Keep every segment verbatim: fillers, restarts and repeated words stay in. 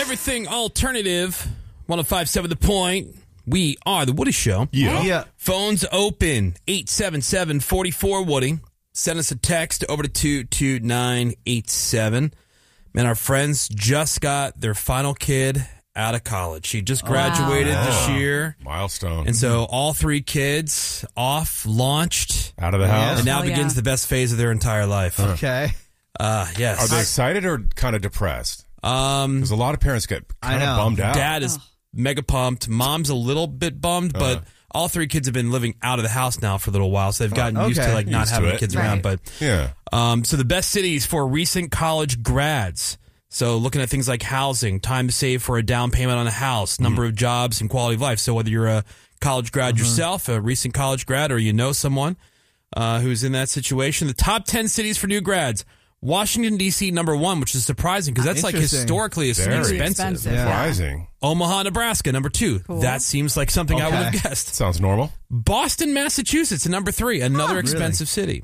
Everything alternative. one oh five point seven The Point. We are The Woody Show. Yeah. Yeah. Phones open. eight seven seven, four four, Woody. Send us a text over to two two nine eight seven. Man, our friends just got their final kid out of college. She just graduated Wow. this year. Milestone. And so all three kids off, launched, Out of the house. and now Oh, begins yeah. the best phase of their entire life. Okay. Uh, yes. Are they excited or kind of depressed? Um, Because a lot of parents get I kind of know. bummed out. Dad is mega pumped. Mom's a little bit bummed, but Uh. all three kids have been living out of the house now for a little while, so they've gotten used to okay. like not Used to having it. kids Right. around. But Yeah. um, so the best cities for recent college grads. So looking at things like housing, time to save for a down payment on a house, number of jobs, and quality of life. So whether you're a college grad yourself, a recent college grad, or you know someone uh, who's in that situation, the top ten cities for new grads. Washington, D C, number one, which is surprising because that's like Interesting. historically Very expensive. expensive. Yeah. Surprising. Omaha, Nebraska, number two. Cool. That seems like something I would have Okay. guessed. Sounds normal. Boston, Massachusetts, at number three, another really? expensive city.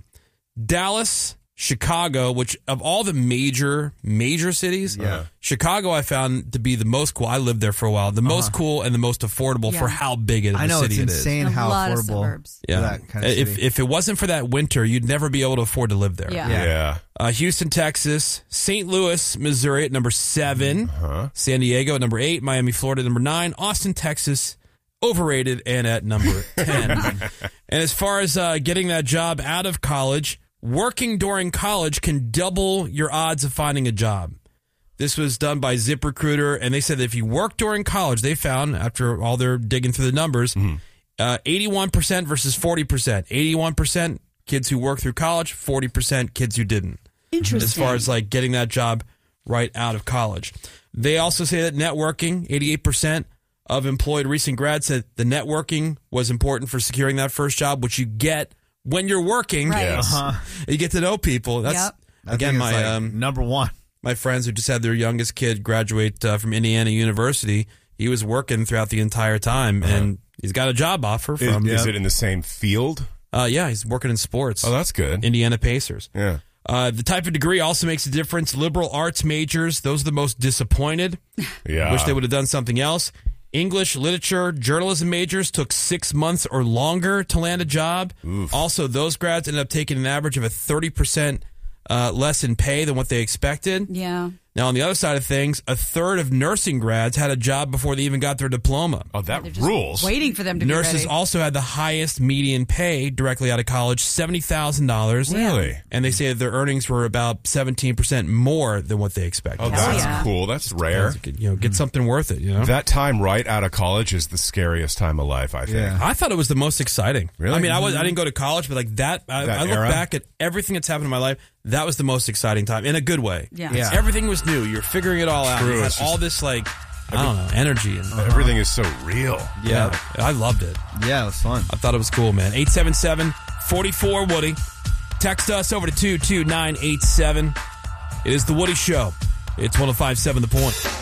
Dallas, Chicago, which of all the major, major cities, Yeah. Chicago I found to be the most cool. I lived there for a while. The most cool and the most affordable Yeah. for how big of a I know, city it's it is. insane A how lot of affordable suburbs. Yeah. that kind of if city. if it wasn't for that winter, you'd never be able to afford to live there. Yeah. Yeah. Yeah. Uh, Houston, Texas, Saint Louis, Missouri at number seven, Huh? San Diego at number eight, Miami, Florida at number nine, Austin, Texas, overrated and at number ten. And as far as uh, getting that job out of college, working during college can double your odds of finding a job. This was done by ZipRecruiter, and they said that if you work during college, they found, after all their digging through the numbers, uh, eighty-one percent versus forty percent. eighty-one percent kids who work through college, forty percent kids who didn't. Interesting. As far as like getting that job right out of college. They also say that networking, eighty-eight percent of employed recent grads said the networking was important for securing that first job, which you get when you're working. Right. Yes. Uh-huh. You get to know people. That's Yep. I again think it's my like um, number one. my friends who just had their youngest kid graduate uh, from Indiana University. He was working throughout the entire time, and he's got a job offer Is, from. is it in the same field? Uh, yeah, he's working in sports. Oh, that's good. Indiana Pacers. Yeah. Uh, the type of degree also makes a difference. Liberal arts majors, those are the most disappointed. Yeah. Wish they would have done something else. English, literature, journalism majors took six months or longer to land a job. Oof. Also, those grads ended up taking an average of a thirty percent uh, less in pay than what they expected. Yeah. Now, on the other side of things, a third of nursing grads had a job before they even got their diploma. Oh, that They're just rules. waiting for them to Nurses be ready. also had the highest median pay directly out of college, seventy thousand dollars. Really? And they say that their earnings were about seventeen percent more than what they expected. Oh, that's yeah. cool. That's rare. You know, get something worth it, you know? That time right out of college is the scariest time of life, I think. Yeah. I thought it was the most exciting. Really? I mean, I was I didn't go to college, but like that, I, That I look era? back at everything that's happened in my life. That was the most exciting time in a good way. Yeah. Yeah. Everything was new. You're figuring it all out. True. You had It's all just- this like I don't know energy and Everything is so real. yeah, I loved it. Yeah, it was fun. I thought it was cool, man. eight seven seven, four four, Woody. Text us over to two two nine eight seven. It is The Woody Show. It's one oh five point seven The Point.